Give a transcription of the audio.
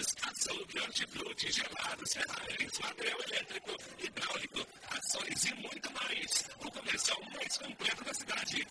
Estação de hortifruti, gelados, ferragens, material elétrico, hidráulico, ações e muito mais. O comercial mais completo da cidade.